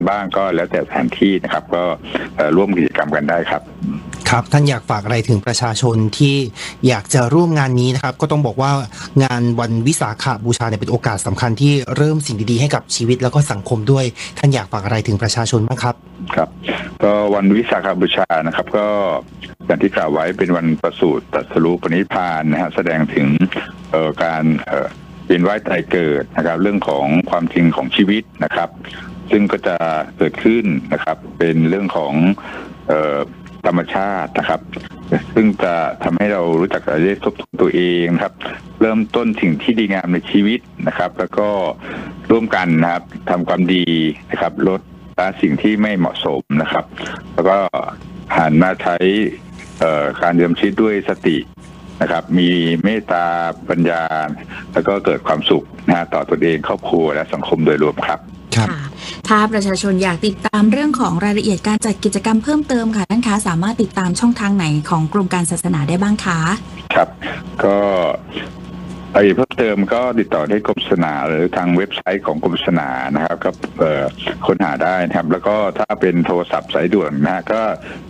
บ้างก็แล้วแต่สถานที่นะครับก็ร่วมกิจกรรมกันได้ครับครับท่านอยากฝากอะไรถึงประชาชนที่อยากจะร่วมงานนี้นะครับก็ต้องบอกว่างานวันวิสาขบูชาเนี่ยเป็นโอกาสสำคัญที่เริ่มสิ่งดีๆให้กับชีวิตแล้วก็สังคมด้วยท่านอยากฝากอะไรถึงประชาชนบ้างครับครับก็วันวิสาขบูชานะครับก็อย่างที่กล่าวไว้เป็นวันประสูติตรัสรู้ปณิพพานนะฮะแสดงถึงการเวียนว่ายตายเกิดนะครับเรื่องของความจริงของชีวิตนะครับซึ่งก็จะเกิดขึ้นนะครับเป็นเรื่องของธรรมชาตินะครับซึ่งจะทำให้เรารู้จักเรียกทบทวนตัวเองนะครับเริ่มต้นสิ่งที่ดีงามในชีวิตนะครับแล้วก็ร่วมกันนะครับทำความดีนะครับลดละสิ่งที่ไม่เหมาะสมนะครับแล้วก็หันมาใช้การดำเนินชีวิตด้วยสตินะครับมีเมตตาปัญญาแล้วก็เกิดความสุขนะต่อตนเองครอบครัวและสังคมโดยรวมครับค่ะถ้าประชาชนอยากติดตามเรื่องของรายละเอียดการจัดกิจกรรมเพิ่มเติมค่ะท่านคะสามารถติดตามช่องทางไหนของกรมการศาสนาได้บ้างคะครับก็เพิ่มเติมก็ติดต่อได้กรมศาสนาหรือทางเว็บไซต์ของกรมศาสนานะครับก็ค้นหาได้นะครับแล้วก็ถ้าเป็นโทรศัพท์สายด่วนนะก็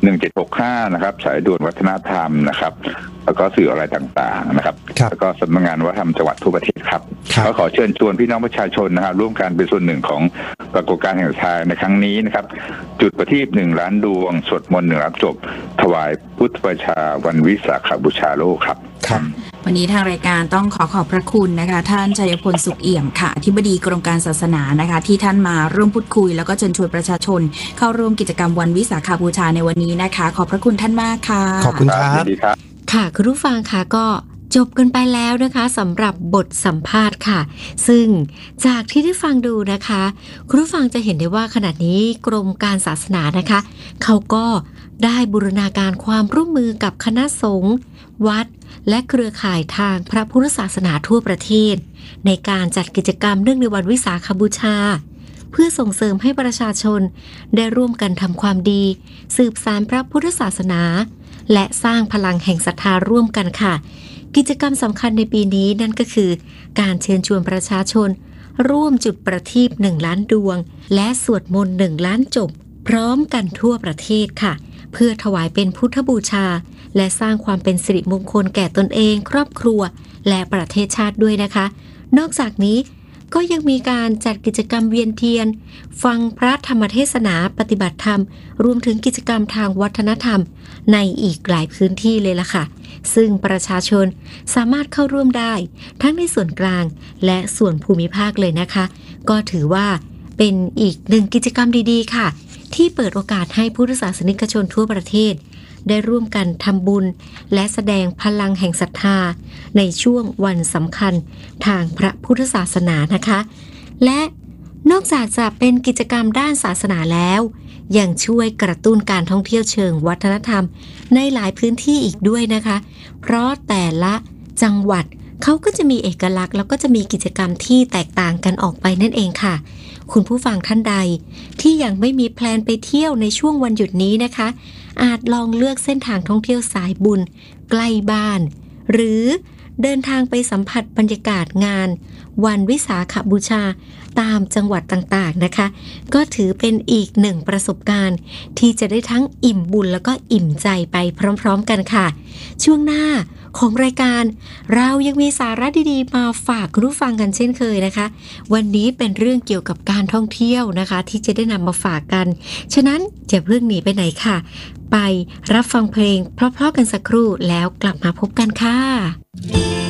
1765นะครับสายด่วนวัฒนธรรมนะครับแล้วก็สื่ออะไรต่างๆนะครับแล้วก็สำนักงานวัฒนธรรมจังหวัดทั่วประเทศครับก็ขอเชิญชวนพี่น้องประชาชนนะครับร่วมกันเป็นส่วนหนึ่งของปรากฏการณ์แห่งชาติในครั้งนี้นะครับจุดประทีป1 ล้านดวงสวดมนต์1 รับจบถวายพุทธบูชาวันวิสาขบูชาโลกครับวันนี้ทางรายการต้องขอบพระคุณนะคะท่านชัยพลสุขเอี่ยมค่ะอธิบดีกรมการศาสนานะคะที่ท่านมาร่วมพูดคุยแล้วก็เชิญชวนประชาชนเข้าร่วมกิจกรรมวันวิสาขบูชาในวันนี้นะคะขอบพระคุณท่านมากค่ะขอบคุณครับค่ะคุณผู้ฟังค่ะก็จบกันไปแล้วนะคะสำหรับบทสัมภาษณ์ค่ะซึ่งจากที่ได้ฟังดูนะคะคุณผู้ฟังจะเห็นได้ว่าขณะนี้กรมการศาสนานะคะเขาก็ได้บูรณาการความร่วมมือกับคณะสงฆ์วัดและเครือข่ายทางพระพุทธศาสนาทั่วประเทศในการจัดกิจกรรมเนื่องในวันวิสาขบูชาเพื่อส่งเสริมให้ประชาชนได้ร่วมกันทำความดีสืบสานพระพุทธศาสนาและสร้างพลังแห่งศรัทธาร่วมกันค่ะกิจกรรมสำคัญในปีนี้นั่นก็คือการเชิญชวนประชาชนร่วมจุดประทีป1 ล้านดวงและสวดมนต์1 ล้านจบพร้อมกันทั่วประเทศค่ะเพื่อถวายเป็นพุทธบูชาและสร้างความเป็นสิริมงคลแก่ตนเองครอบครัวและประเทศชาติด้วยนะคะนอกจากนี้ก็ยังมีการจัดกิจกรรมเวียนเทียนฟังพระธรรมเทศนาปฏิบัติธรรมรวมถึงกิจกรรมทางวัฒนธรรมในอีกหลายพื้นที่เลยล่ะค่ะซึ่งประชาชนสามารถเข้าร่วมได้ทั้งในส่วนกลางและส่วนภูมิภาคเลยนะคะก็ถือว่าเป็นอีกหนึ่งกิจกรรมดีๆค่ะที่เปิดโอกาสให้พุทธศาสนิกชนทั่วประเทศได้ร่วมกันทำบุญและแสดงพลังแห่งศรัทธาในช่วงวันสำคัญทางพระพุทธศาสนานะคะและนอกจากจะเป็นกิจกรรมด้านศาสนาแล้วยังช่วยกระตุ้นการท่องเที่ยวเชิงวัฒนธรรมในหลายพื้นที่อีกด้วยนะคะเพราะแต่ละจังหวัดเขาก็จะมีเอกลักษณ์แล้วก็จะมีกิจกรรมที่แตกต่างกันออกไปนั่นเองค่ะคุณผู้ฟังท่านใดที่ยังไม่มีแพลนไปเที่ยวในช่วงวันหยุดนี้นะคะอาจลองเลือกเส้นทางท่องเที่ยวสายบุญใกล้บ้านหรือเดินทางไปสัมผัสบรรยากาศงานวันวิสาขบูชาตามจังหวัดต่างๆนะคะก็ถือเป็นอีกหนึ่งประสบการณ์ที่จะได้ทั้งอิ่มบุญแล้วก็อิ่มใจไปพร้อมๆกันค่ะช่วงหน้าของรายการเรายังมีสาระดีๆมาฝากคุณผู้ฟังกันเช่นเคยนะคะวันนี้เป็นเรื่องเกี่ยวกับการท่องเที่ยวนะคะที่จะได้นำมาฝากกันฉะนั้นอย่าเพิ่งหนีไปไหนค่ะไปรับฟังเพลงเพราะๆกันสักครู่แล้วกลับมาพบกันค่ะ